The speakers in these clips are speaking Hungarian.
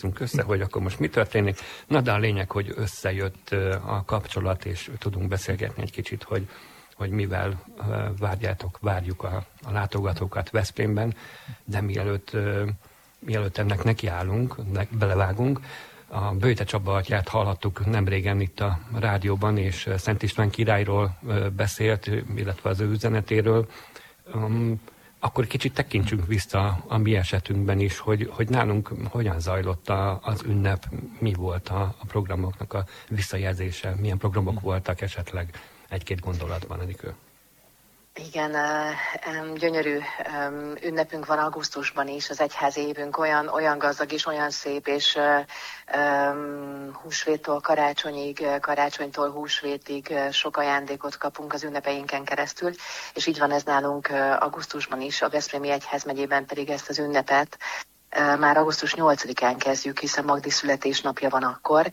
érkeztünk össze, hogy akkor most mi történik. Na, de a lényeg, hogy összejött a kapcsolat, és tudunk beszélgetni egy kicsit, hogy mivel várjuk a látogatókat Veszprémben, de mielőtt ennek nekiállunk, belevágunk, a Böjte Csaba atyát hallhattuk nemrégen itt a rádióban, és Szent István királyról beszélt, illetve az ő üzenetéről. Akkor kicsit tekintsünk vissza a mi esetünkben is, hogy nálunk hogyan zajlott az ünnep, mi volt a programoknak a visszajelzése, milyen programok voltak esetleg egy-két gondolatban, Enikő. Igen, gyönyörű ünnepünk van augusztusban is, az egyházi évünk olyan gazdag és olyan szép, és húsvéttól karácsonyig, karácsonytól húsvétig sok ajándékot kapunk az ünnepeinken keresztül, és így van ez nálunk augusztusban is, a Veszprémi Egyházmegyében pedig ezt az ünnepet már augusztus 8-án kezdjük, hiszen Magdi születésnapja van akkor,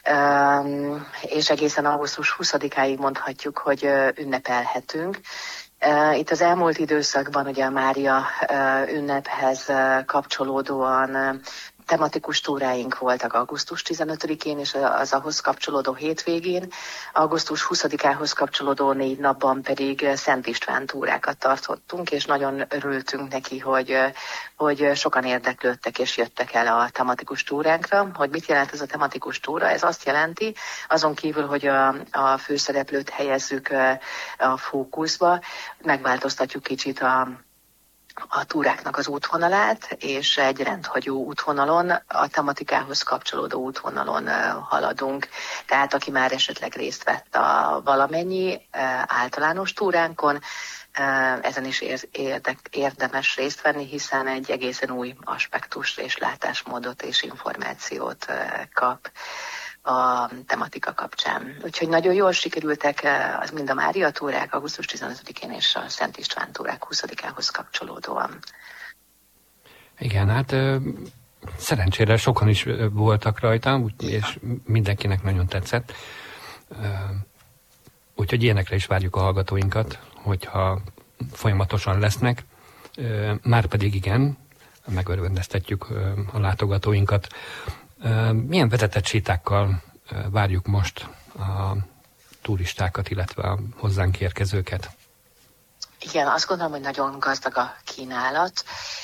és egészen augusztus 20-áig mondhatjuk, hogy ünnepelhetünk. Itt az elmúlt időszakban ugye a Mária ünnephez kapcsolódóan tematikus túráink voltak augusztus 15-én és az ahhoz kapcsolódó hétvégén, augusztus 20-ához kapcsolódó 4 napban pedig Szent István túrákat tartottunk, és nagyon örültünk neki, hogy sokan érdeklődtek és jöttek el a tematikus túránkra. Hogy mit jelent ez a tematikus túra? Ez azt jelenti, azon kívül, hogy a főszereplőt helyezzük a fókuszba, megváltoztatjuk kicsit a túráknak az útvonalát, és egy rendhagyó útvonalon, a tematikához kapcsolódó útvonalon haladunk. Tehát aki már esetleg részt vett a valamennyi általános túránkon, ezen is érdemes részt venni, hiszen egy egészen új aspektust és látásmódot és információt kap a tematika kapcsán. Úgyhogy nagyon jól sikerültek az mind a Mária túrák augusztus 15-én és a Szent István túrák 20-ához kapcsolódóan. Igen, hát szerencsére sokan is voltak rajta, és mindenkinek nagyon tetszett. Úgyhogy ilyenekre is várjuk a hallgatóinkat, hogyha folyamatosan lesznek. Márpedig igen, megörvendeztetjük a látogatóinkat. Milyen vezetett sétákkal várjuk most a turistákat, illetve a hozzánk érkezőket? Igen, azt gondolom, hogy nagyon gazdag a kínálat.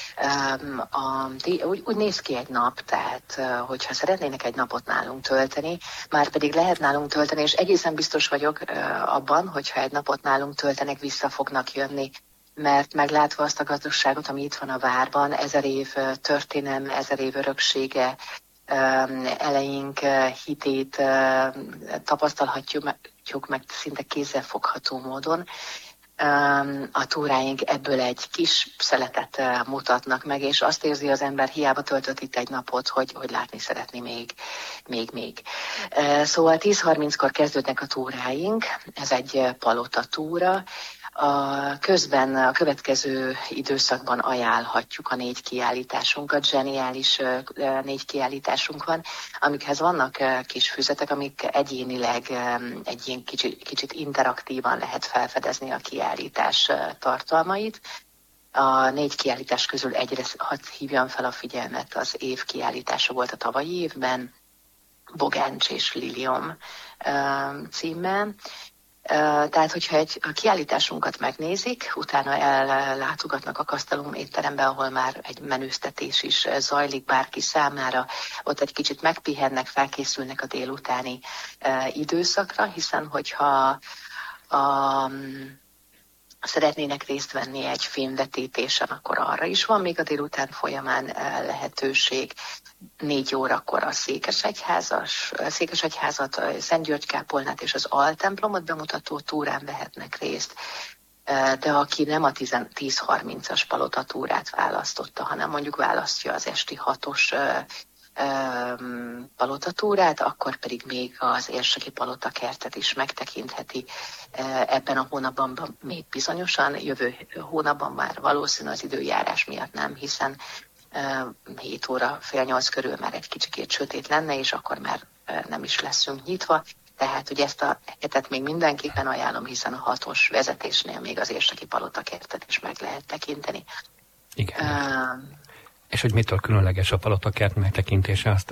Úgy néz ki egy nap, tehát hogyha szeretnének egy napot nálunk tölteni, már pedig lehet nálunk tölteni, és egészen biztos vagyok abban, hogyha egy napot nálunk töltenek, vissza fognak jönni, mert meglátva azt a gazdagságot, ami itt van a várban, 1000 év történelem, 1000 év öröksége, eleink hitét tapasztalhatjuk meg szinte kézzelfogható módon. A túráink ebből egy kis szeletet mutatnak meg, és azt érzi az ember, hiába töltött itt egy napot, hogy látni szeretné még. Szóval 10:30-kor kezdődnek a túráink, ez egy palota túra. Közben a következő időszakban ajánlhatjuk a 4 kiállításunkat, zseniális 4 kiállításunk van, amikhez vannak kis füzetek, amik egyénileg egy ilyen kicsit interaktívan lehet felfedezni a kiállítás tartalmait. A 4 kiállítás közül egyre hadd hívjam fel a figyelmet, az év kiállítása volt a tavalyi évben, Bogáncs és Lilium címmel. Tehát, hogyha a kiállításunkat megnézik, utána ellátogatnak a Castellum étterembe, ahol már egy menüztetés is zajlik bárki számára, ott egy kicsit megpihennek, felkészülnek a délutáni időszakra, hiszen hogyha szeretnének részt venni egy filmvetítésen, akkor arra is van még a délután folyamán lehetőség. 4 órakor a Székesegyházat, Szent György kápolnát és az altemplomot bemutató túrán vehetnek részt. De aki nem a 10:30-as palotatúrát választotta, hanem mondjuk választja az esti 6-os palotatúrát, akkor pedig még az érseki palotakertet is megtekintheti. Ebben a hónapban még bizonyosan, jövő hónapban már valószínű az időjárás miatt nem, hiszen 7 óra, fél 8 körül már egy kicsikét sötét lenne, és akkor már nem is leszünk nyitva. Tehát, hogy ezt a hetet még mindenképpen ajánlom, hiszen a 6-os vezetésnél még az érseki palotakertet is meg lehet tekinteni. Igen. És hogy mitől különleges a palotakert megtekintése, azt